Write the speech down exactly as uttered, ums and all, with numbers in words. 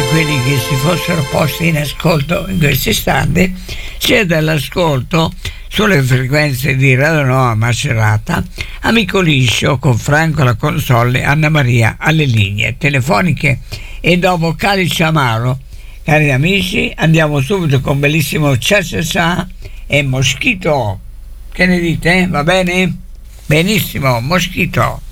quelli che si fossero posti in ascolto in questo istante, sia dall'ascolto sulle frequenze di Radio Nuova Macerata, Amico Liscio con Franco alla console, Anna Maria alle linee telefoniche. E dopo Calice Amaro, cari amici, andiamo subito con bellissimo Cha Cha Cha e Moschito. Che ne dite? Va bene? Benissimo, Moschito.